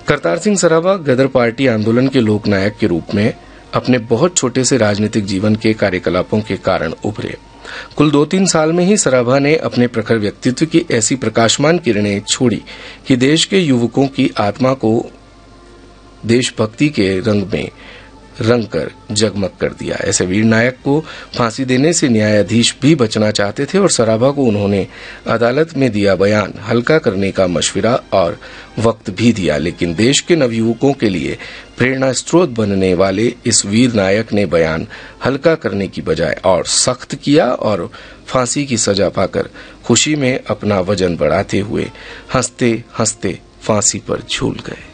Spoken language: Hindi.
करतार सिंह सराभा गदर पार्टी आंदोलन के लोकनायक के रूप में अपने बहुत छोटे से राजनीतिक जीवन के कार्यकलापों के कारण उभरे। कुल 2-3 साल में ही सराभा ने अपने प्रखर व्यक्तित्व की ऐसी प्रकाशमान किरणें छोड़ी कि देश के युवकों की आत्मा को देशभक्ति के रंग में रंग कर जगमग कर दिया। ऐसे वीर नायक को फांसी देने से न्यायाधीश भी बचना चाहते थे और सराभा को उन्होंने अदालत में दिया बयान हल्का करने का मशविरा और वक्त भी दिया, लेकिन देश के नवयुवकों के लिए प्रेरणा स्रोत बनने वाले इस वीर नायक ने बयान हल्का करने की बजाय और सख्त किया और फांसी की सजा पाकर खुशी में अपना वजन बढ़ाते हुए हंसते हंसते फांसी पर झूल गए।